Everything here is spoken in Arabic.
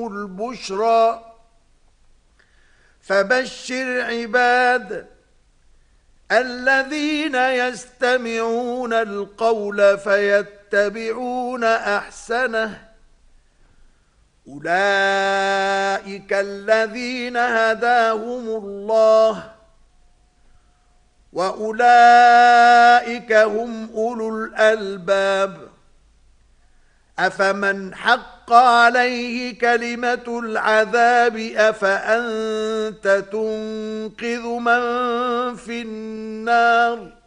البشرى فبشر عباد الذين يستمعون القول فيتبعون أحسنه أولئك الذين هداهم الله وأولئك هم أولو الألباب أفمن حق عليه كلمة العذاب أفأنت تنقذ من في النار